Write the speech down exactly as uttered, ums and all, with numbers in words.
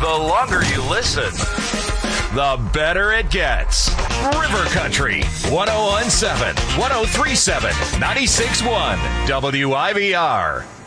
The longer you listen, the better it gets. River Country, one oh one point seven, one oh three point seven, ninety-six point one, W I V R.